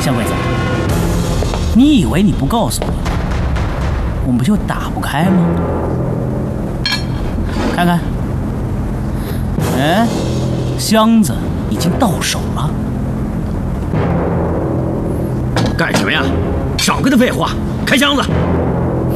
小鬼子，你以为你不告诉我，我们就打不开吗？看看，哎，箱子已经到手了。 干什么呀？少跟他废话，开箱子！